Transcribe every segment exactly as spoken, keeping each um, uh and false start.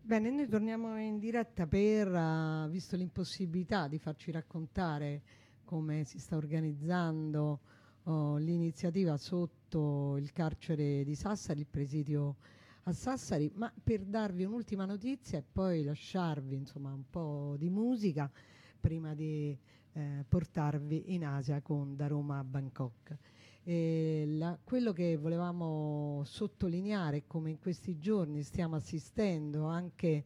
Bene, noi torniamo in diretta per, uh, visto l'impossibilità di farci raccontare come si sta organizzando oh, l'iniziativa sotto il carcere di Sassari, il presidio a Sassari, ma per darvi un'ultima notizia e poi lasciarvi insomma un po' di musica prima di eh, portarvi in Asia con Da Roma a Bangkok. E la, quello che volevamo sottolineare è come in questi giorni stiamo assistendo anche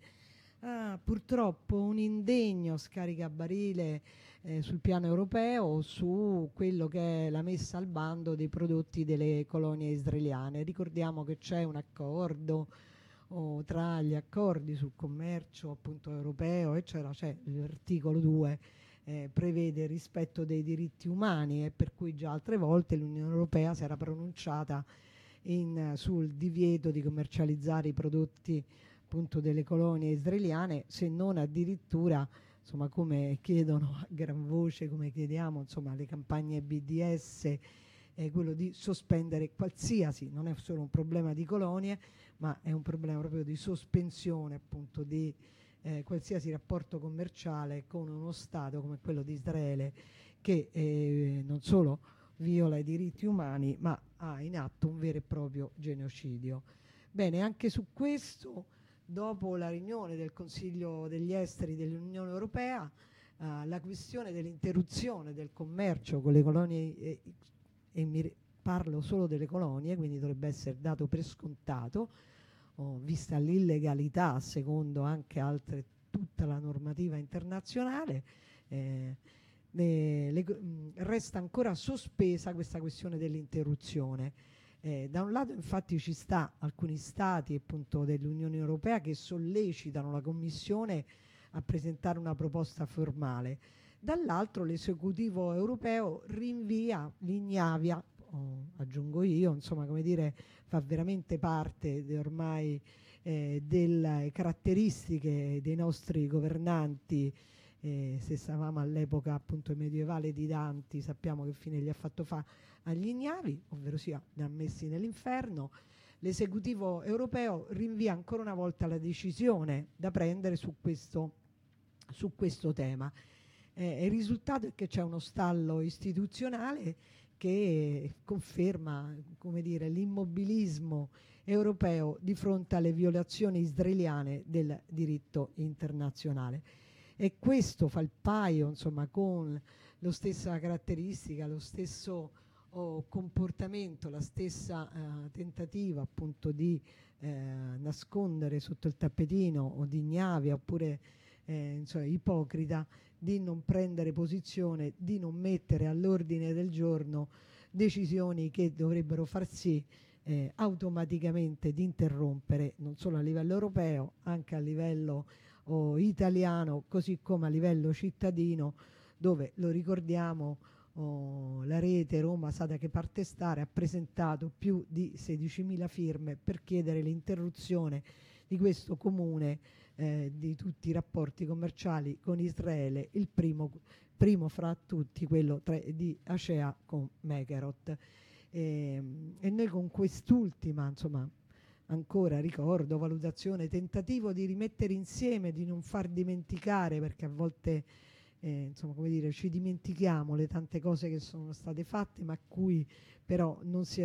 a purtroppo un indegno scaricabarile eh, sul piano europeo su quello che è la messa al bando dei prodotti delle colonie israeliane. Ricordiamo che c'è un accordo o tra gli accordi sul commercio appunto europeo eccetera, c'è l'articolo due eh, prevede il rispetto dei diritti umani e per cui già altre volte l'Unione Europea si era pronunciata in, sul divieto di commercializzare i prodotti appunto delle colonie israeliane, se non addirittura insomma come chiedono a gran voce, come chiediamo insomma alle campagne B D S, eh, quello di sospendere qualsiasi, non è solo un problema di colonie ma è un problema proprio di sospensione appunto di eh, qualsiasi rapporto commerciale con uno Stato come quello di Israele che eh, non solo viola i diritti umani ma ha in atto un vero e proprio genocidio. Bene, anche su questo dopo la riunione del Consiglio degli Esteri dell'Unione Europea eh, la questione dell'interruzione del commercio con le colonie eh, e mi parlo solo delle colonie, quindi dovrebbe essere dato per scontato, oh, vista l'illegalità secondo anche altre, tutta la normativa internazionale, eh, le, le, mh, resta ancora sospesa questa questione dell'interruzione. Eh, da un lato infatti ci sta alcuni stati appunto dell'Unione Europea che sollecitano la Commissione a presentare una proposta formale, dall'altro l'esecutivo europeo rinvia l'ignavia, oh, aggiungo io, insomma come dire fa veramente parte de ormai eh, delle caratteristiche dei nostri governanti. Eh, se stavamo all'epoca appunto medievale di Danti sappiamo che fine gli ha fatto fa agli ignavi, ovvero sia li ha messi nell'inferno. L'esecutivo europeo rinvia ancora una volta la decisione da prendere su questo, su questo tema. Eh, il risultato è che c'è uno stallo istituzionale che conferma, come dire, l'immobilismo europeo di fronte alle violazioni israeliane del diritto internazionale. E questo fa il paio insomma con la stessa caratteristica, lo stesso oh, comportamento, la stessa eh, tentativa appunto di eh, nascondere sotto il tappetino o di ignavia oppure eh, insomma, ipocrita di non prendere posizione, di non mettere all'ordine del giorno decisioni che dovrebbero far sì eh, automaticamente di interrompere non solo a livello europeo, anche a livello oh, italiano, così come a livello cittadino, dove lo ricordiamo oh, la rete Roma sa da che parte stare ha presentato più di sedicimila firme per chiedere l'interruzione di questo comune eh, di tutti i rapporti commerciali con Israele, il primo, primo fra tutti quello tra, di Acea con Mekerot. E, e noi con quest'ultima insomma ancora ricordo, valutazione, tentativo di rimettere insieme, di non far dimenticare, perché a volte eh, insomma, come dire, ci dimentichiamo le tante cose che sono state fatte, ma a cui però non si è